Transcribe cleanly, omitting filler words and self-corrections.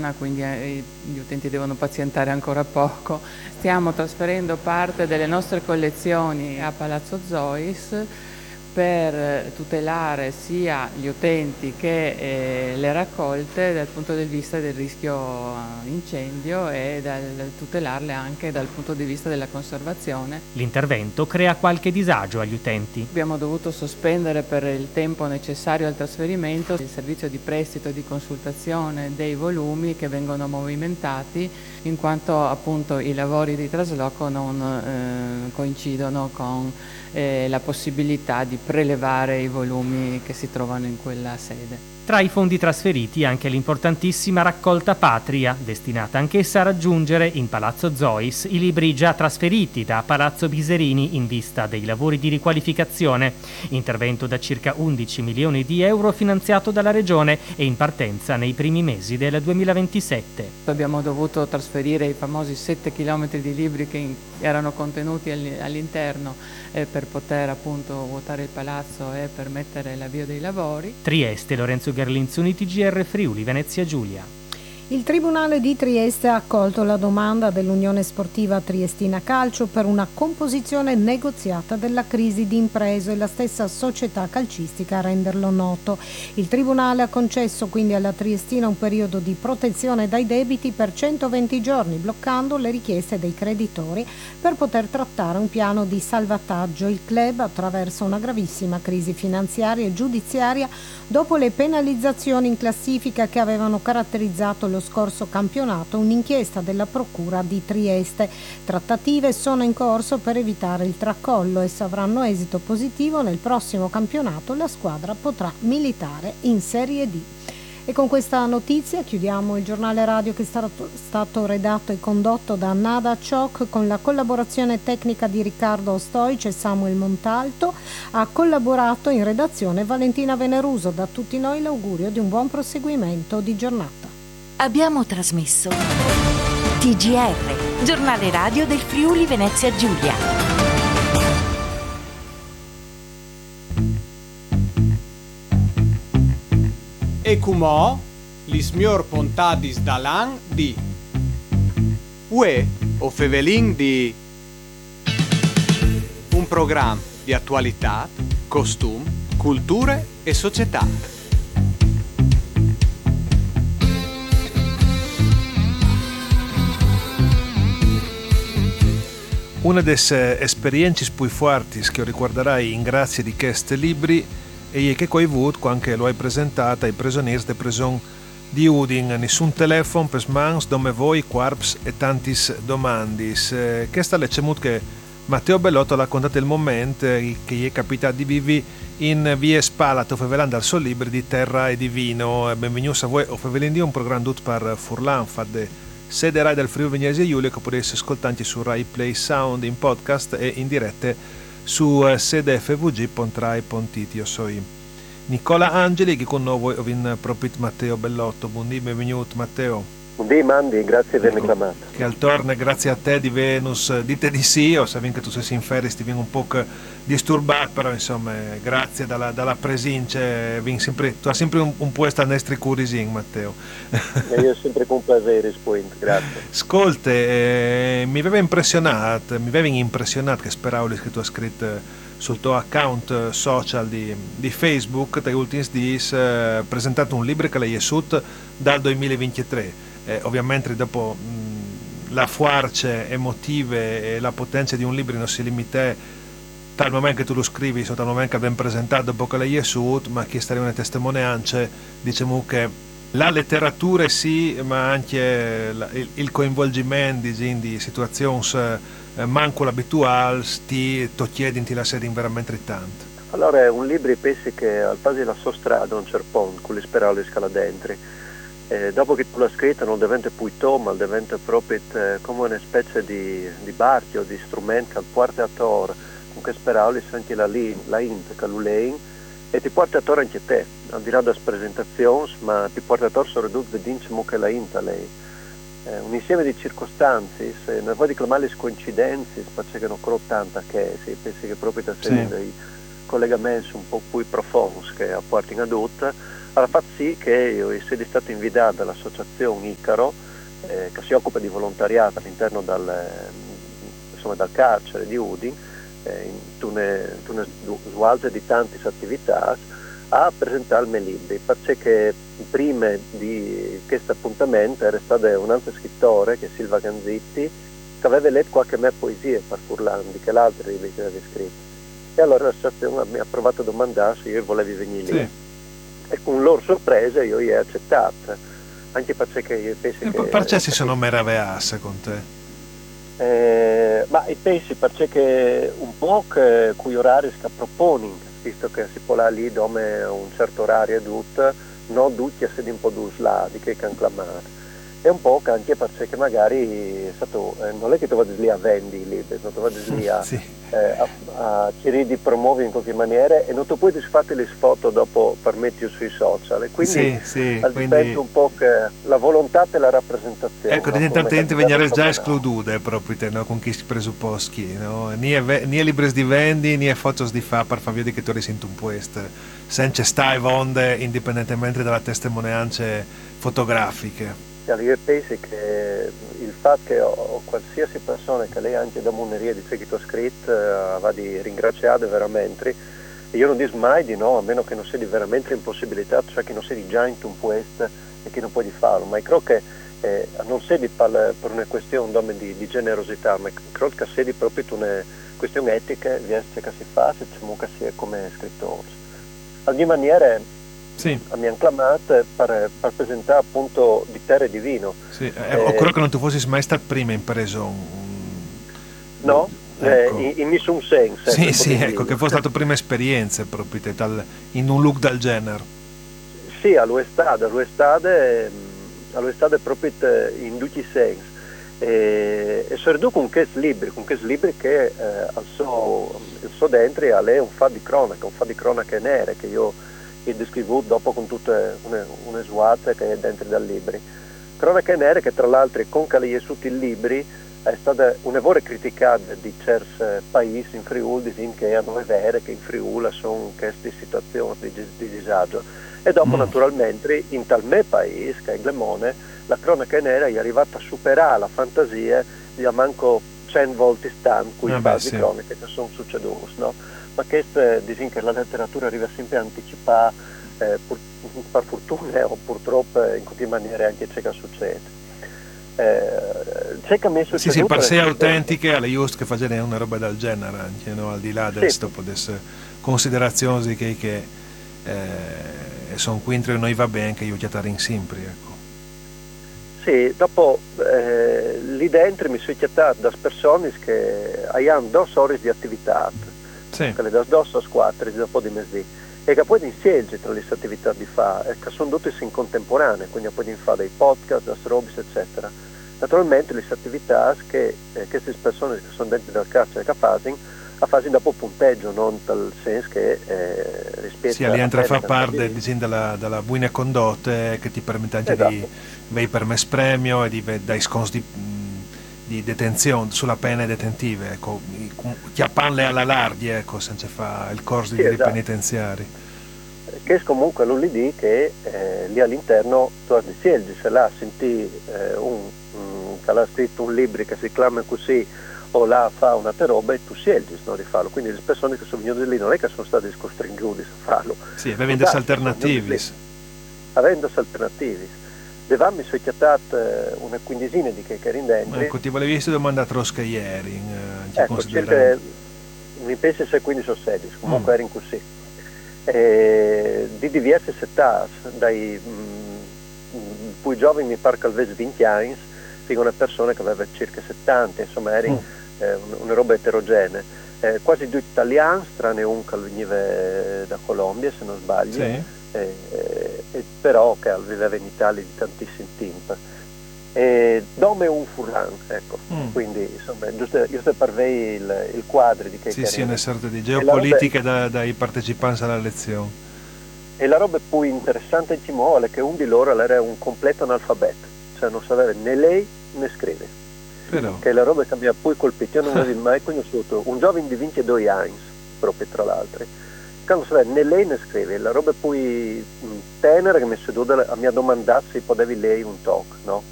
quindi gli utenti devono pazientare ancora poco. Stiamo trasferendo parte delle nostre collezioni a Palazzo Zois per tutelare sia gli utenti che le raccolte dal punto di vista del rischio incendio e tutelarle anche dal punto di vista della conservazione. L'intervento crea qualche disagio agli utenti. Abbiamo dovuto sospendere per il tempo necessario al trasferimento il servizio di prestito e di consultazione dei volumi che vengono movimentati, in quanto appunto i lavori di trasloco non coincidono con la possibilità di prelevare i volumi che si trovano in quella sede. Tra i fondi trasferiti anche l'importantissima raccolta Patria, destinata anch'essa a raggiungere in Palazzo Zois i libri già trasferiti da Palazzo Biserini in vista dei lavori di riqualificazione. Intervento da circa 11 milioni di euro finanziato dalla Regione e in partenza nei primi mesi del 2027. Abbiamo dovuto trasferire i famosi 7 chilometri di libri che erano contenuti all'interno per poter appunto vuotare il palazzo e permettere l'avvio dei lavori. Trieste, Lorenzo Gerlinzoni, TGR Friuli, Venezia Giulia. Il Tribunale di Trieste ha accolto la domanda dell'Unione Sportiva Triestina Calcio per una composizione negoziata della crisi di imprese e la stessa società calcistica a renderlo noto. Il Tribunale ha concesso quindi alla Triestina un periodo di protezione dai debiti per 120 giorni, bloccando le richieste dei creditori per poter trattare un piano di salvataggio. Il club, attraverso una gravissima crisi finanziaria e giudiziaria, dopo le penalizzazioni in classifica che avevano caratterizzato lo scorso campionato, un'inchiesta della Procura di Trieste. Trattative sono in corso per evitare il tracollo e se avranno esito positivo nel prossimo campionato la squadra potrà militare in Serie D. E con questa notizia chiudiamo il giornale radio che è stato redatto e condotto da Nada Ciocc con la collaborazione tecnica di Riccardo Stoic e Samuel Montalto. Ha collaborato in redazione Valentina Veneruso. Da tutti noi l'augurio di un buon proseguimento di giornata. Abbiamo trasmesso TGR, giornale radio del Friuli Venezia Giulia. E cumò li smior pontadis dalan di Ue o Fevelin di un programma di attualità, costum, culture e società. Una delle esperienze più forti che riguarderai in grazia di questi libri è che hai avuto anche lo hai presentato ai prigionieri di prigione di Udin, nessun telefono per mans, dove voi, quarps e tanti domandi. Questa legge che Matteo Bellotto ha raccontato il momento che gli è capitato di vivere in via Spalato, fevelando al suo libro di terra e di vino. Benvenuti a voi, o fevelindi un programma tutto per Furlan, fate sede Rai del Friuli Venezia Giulia che potete ascoltare su Rai Play Sound in podcast e in diretta su sede fvg.rai.it. Io sono Nicola Angeli che con noi ho proprio Matteo Bellotto. Buondì, benvenuto Matteo. Buondì Mandi, grazie di avermi chiamato. Che al torno grazie a te di Venus, dite di sì, o sapete che tu sei in ferie, ti viene un po' disturbato, però insomma grazie dalla presenza, tu hai sempre un puesto a nostri curisin Matteo. E io sempre con piacere rispondo, grazie. Ascolte, mi aveva impressionato che speravo che tu hai scritto sul tuo account social di Facebook, negli ultimi giorni presentato un libro che l'hai esutato dal 2023. Ovviamente dopo la forza emotive e la potenza di un libro non si limita dal momento che tu lo scrivi, dal momento che abbiamo presentato dopo che l'hai esutato, ma che stare una testimonianza, diciamo che la letteratura sì, ma anche il coinvolgimento di situazioni manco l'abituale ti chiedi ti la sedi veramente tanto. Allora è un libro penso che al paese la sua strada un cerpon con le sperale scala dentro. Dopo che tu l'hai scritta non diventa più ma diventa proprio come una specie di barchio, di strumento che al porta a tor con che sperale anche la int che l'ulein e ti porta a tor anche te, al di là delle presentazioni, ma ti porta a tor soprattutto diciamo che la int a lei. Un insieme di circostanze, non vuoi declamare le coincidenze, perché non credo tanta che si pensi che proprio da serie dei collegamenti un po' più profondi che apportano ad ha fatto sì che io sia stato invitato dall'associazione Icaro, che si occupa di volontariato all'interno dal carcere di Udin, tu ne svolge di tante attività, a presentare i miei libri, perché prima di questo appuntamento era stato un altro scrittore, che è Silva Ganzitti, che aveva letto qualche mia poesia per Furlandi, che l'altro libro che aveva scritto. E allora l'associazione mi ha provato a domandare se io volevo venire lì. Sì. E con loro sorpresa io gli ho accettato, anche perché io penso che... Perché si sono meravigliati con te? Ma io penso perché un po' che quei orari che proponi, visto che si può là lì dove un certo orario è tutto, non tutti si un po' di che can clamare. E un po' anche perché magari è stato, non è che tu vadi lì a vendere i libri, non tu vadi lì a cercare di promuovere in qualche maniera, e non tu puoi fare le foto dopo per mettere sui social, e quindi dipende un po' che la volontà e la rappresentazione. Ecco, di intrattenimento venire già escluduto proprio no? Con questi presupposti, no? Né libri di vendi, né foto di fa per far vedere che tu risenti un puesto, senza stai vonde indipendentemente dalle testimonianze fotografiche. Io penso che il fatto che qualsiasi persona che lei anche da Muneria dice che tu hai scritto va di ringraziare veramente, e io non dico mai di no, a meno che non sia di veramente impossibilità, cioè che non sia di già in un puesto e che non puoi farlo, ma io credo che non sia per una questione di generosità, ma credo che sia proprio una questione etica, che si fa, se si è come scrittore. Ad ogni maniera mi hanno chiamato per presentare appunto di terra e di vino. Sì, occorre che non tu fossi mai stato prima in preso. No, ecco. In nessun senso. Sì, ecco, che fosse stata prima esperienza proprio in un look del genere. Sì, all'estate proprio in tutti i sensi. E soprattutto con questi libri che il suo dentro è un fa di cronache nere che io e descrivo dopo con tutte una sguarda che è dentro dai libri. Cronache nere che tra l'altro con che sotto i libri è stata un'evore criticata di certi paesi in Friuli, che non è vero che in Friuli sono queste situazioni di disagio. E dopo naturalmente in tal me paese, che è Glemone, la cronaca nera è arrivata a superare la fantasia di manco 100 volte stanti con i casi croniche che sono succeduti, no? Ma questo dicono che la letteratura arriva sempre a anticipare per fortuna o purtroppo in qualche maniera anche ciò che succede. C'è che mi è succeduto... Sì, per sé autentiche alle just che facciano una roba del genere anche, no? Al di là di queste considerazioni che sono qui entre noi va bene che io chiatare in sempre, ecco. Sì, dopo lì dentro mi sono chiatato da persone che hanno 2 ore di attività, che le das 2 a 4 dopo di mesi, e che poi insieme tra le attività di fare, che sono tutte in contemporanea, quindi poi fare dei podcast, das robis, eccetera. Naturalmente le attività che queste persone che sono dentro del carcere che fanno dopo punteggio, non nel senso che rispetto lì entra a far parte dalla buona condotta che ti permette anche di avere permesso premio e di dai sconti di detenzione sulla pena detentive, ecco, chiappanle alla larghi, ecco, senza fare il corso di penitenziari. Che è comunque l'ULID che lì all'interno tu hai di se là senti che l'ha scritto un libro che si chiama così o là fa una roba e tu scegli di farlo, quindi le persone che sono venute lì non è che sono state costringute a farlo. Sì, avendo alternativi. Devamo mi sono chiatato una quindicina di che eri in dentro. Ecco, ti volevi domandare Trosca ieri. Ecco, mi penso se 15 o 16, comunque eri in così. Di diverse età, dai più giovani mi pare che avesse 20 anni, fino a una persona che aveva circa 70, insomma era una roba eterogenea. Quasi due italiani, tranne un che veniva da Colombia, se non sbaglio. Però che viveva in Italia di tantissimi tempo, dome un furlan, ecco. Quindi insomma giusto per voi il quadro di che sì, una sorta di geopolitica dai partecipanti alla lezione. E la roba più interessante in Timor è che uno di loro era un completo analfabeto, cioè non sapeva né lei né scrivere. Però. Che la roba che mi ha poi colpito, io non avevo mai conosciuto un giovane di 22 anni, proprio tra l'altro, quando si vede, né lei ne scrive, la roba poi tenera che mi seduta a mia domandare se potevi lei un talk, no?